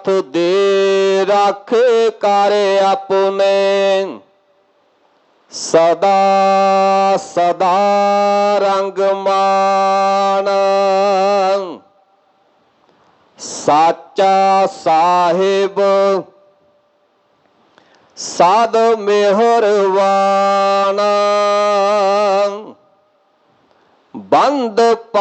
ਨਾਥ ਦੇ ਰਾਖੇ ਕਰ ਆਪਣੇ, ਸਦਾ ਸਦਾ ਰੰਗ ਮਾਣ। ਸਾਚਾ ਸਾਹਿਬ ਸਦ ਮਿਹਰਬਾਨ, ਬੰਦ